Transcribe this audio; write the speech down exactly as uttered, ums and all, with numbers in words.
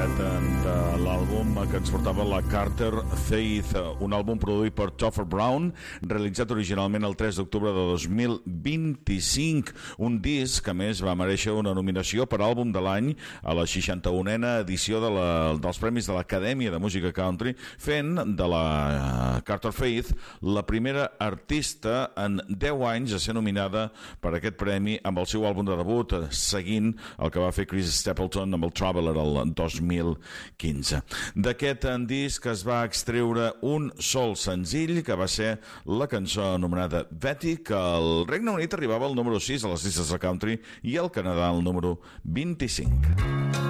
duet de l'àlbum que ens portava la Carter Faith, un àlbum produït per Topher Brown, realitzat originalment el tres d'octubre de dos mil vint-i-cinc, un disc que a més va mereixer una nominació per àlbum de l'any a la seixanta-unena edició de la, dels Premis de l'Acadèmia de Música Country, fent de la Carter Faith la primera artista en deu anys a ser nominada per aquest premi amb el seu àlbum de debut, seguint el que va fer Chris Stapleton amb el Traveler el dos mil quinze. D'aquest disc es va extreure un sol senzill, que va ser la cançó anomenada Betty, que al Regne Unit arribava al número sis a les llistes de country i al Canadà al número vint-i-cinc.